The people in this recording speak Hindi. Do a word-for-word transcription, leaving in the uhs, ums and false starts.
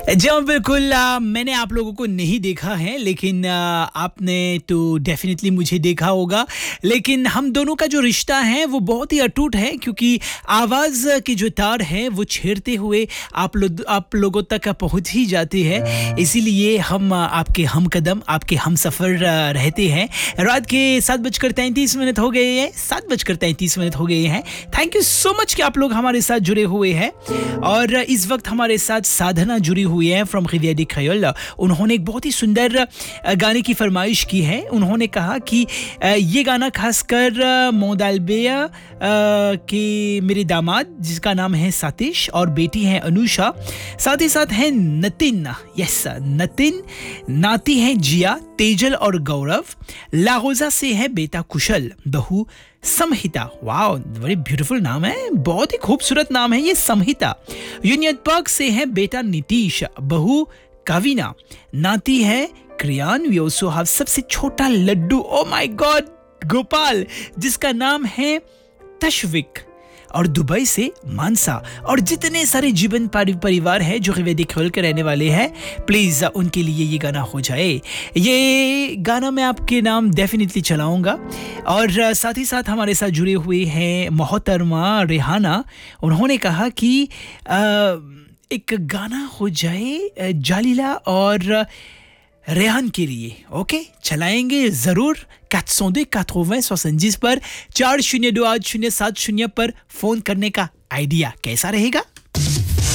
जी हाँ, बिल्कुल। अ, मैंने आप लोगों को नहीं देखा है, लेकिन अ, आपने तो डेफिनेटली मुझे देखा होगा। लेकिन हम दोनों का जो रिश्ता है वो बहुत ही अटूट है, क्योंकि आवाज़ की जो तार है वो छेड़ते हुए आप लोग आप लोगों तक पहुंच ही जाती है। इसीलिए हम अ, आपके हमकदम, आपके हमसफ़र अ, रहते हैं। रात के सात बजकर तैंतीस मिनट हो गए हैं, सात बजकर तैंतीस मिनट हो गए हैं। थैंक यू सो मच कि आप लोग हमारे साथ जुड़े हुए हैं। और इस वक्त हमारे साथ साधना जुड़ी हुई है फ्रॉम रिविया डी क्रेओल। उन्होंने एक बहुत ही सुंदर अ, गाने की फरमाइश की है। उन्होंने कहा कि अ, ये गाना खासकर अ, मोदाल्बेया अ, के मेरे दामाद, जिसका नाम है सतीश, और बेटी है अनुषा, साथ ही साथ है नतिन, यस नतिन, नाती है जिया, तेजल और गौरव, लाहौजा से है बेटा कुशल, बहू समहिता। वाओ, वेरी ब्यूटीफुल नाम है, बहुत ही खूबसूरत नाम है ये समहिता। यूनियन पार्क से है बेटा नीतीश, बहू कविना, नाती है क्रियान। वी ऑल्सो हैव सबसे छोटा Laddu, oh my God, Gopal, जिसका नाम है तशविक, और दुबई से मानसा। और जितने सारे जीवन परि- परिवार हैं जो रिविया डी क्रेओल के रहने वाले हैं, प्लीज़ उनके लिए ये गाना हो जाए। ये गाना मैं आपके नाम डेफिनेटली चलाऊंगा। और अ, साथ ही साथ हमारे साथ जुड़े हुए हैं मोहतरमा रेहाना। उन्होंने कहा कि अ, एक गाना हो जाए अ, जालिला और रेहान के लिए। ओके, चलाएंगे ज़रूर। quatre cent deux quatre-vingts soixante-dix पर चार शून्य दो आठ शून्य सात शून्य पर फ़ोन करने का आइडिया कैसा रहेगा?